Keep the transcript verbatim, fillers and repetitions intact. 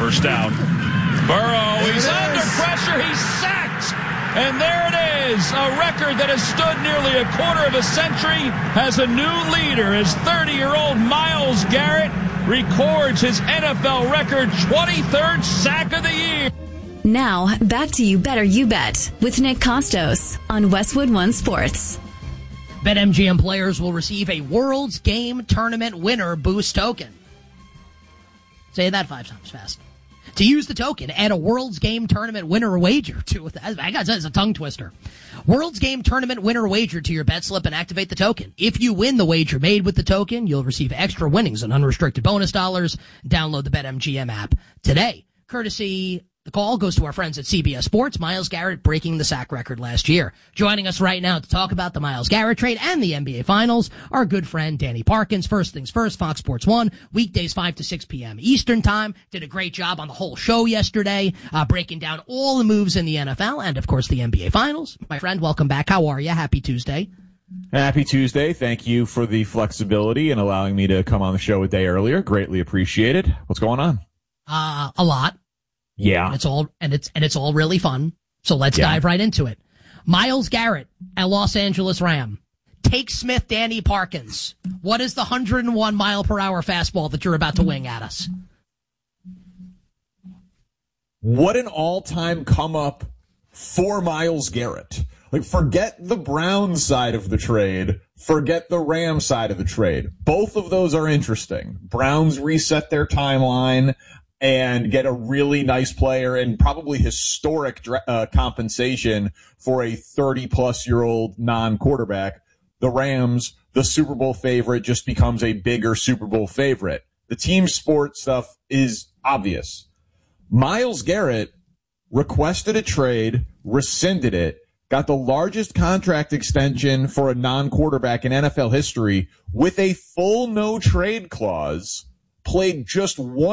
First down. Burrow, he's under pressure, he's sacked. And there it is, a record that has stood nearly a quarter of a century has a new leader as thirty-year-old Myles Garrett records his N F L record twenty-third sack of the year. Now, back to You Better You Bet with Nick Costos on Westwood One Sports. BetMGM players will receive a World's Game Tournament winner boost token. Say that five times fast. To use the token, add a World's Game Tournament winner wager to it. I got it's a tongue twister. World's Game Tournament winner wager to your bet slip and activate the token. If you win the wager made with the token, you'll receive extra winnings and unrestricted bonus dollars. Download the BetMGM app today. Courtesy, the call goes to our friends at C B S Sports. Myles Garrett breaking the sack record last year. Joining us right now to talk about the Myles Garrett trade and the N B A Finals, our good friend Danny Parkins. First things first, Fox Sports one, weekdays five to six p.m. Eastern Time. Did a great job on the whole show yesterday, uh, breaking down all the moves in the N F L and, of course, the N B A Finals. My friend, welcome back. How are you? Happy Tuesday. Happy Tuesday. Thank you for the flexibility and allowing me to come on the show a day earlier. Greatly appreciated. What's going on? Uh, a lot. Yeah. And it's all, and it's, and it's all really fun. So let's yeah. dive right into it. Myles Garrett, a Los Angeles Ram. Take Smith, Danny Parkins. What is the one hundred one mile per hour fastball that you're about to wing at us? What an all-time come-up for Myles Garrett. Like, forget the Browns side of the trade. Forget the Rams side of the trade. Both of those are interesting. Browns reset their timeline and get a really nice player and probably historic uh, compensation for a thirty-plus-year-old non-quarterback. The Rams, the Super Bowl favorite, just becomes a bigger Super Bowl favorite. The team sport stuff is obvious. Myles Garrett requested a trade, rescinded it, got the largest contract extension for a non-quarterback in N F L history with a full no-trade clause, played just one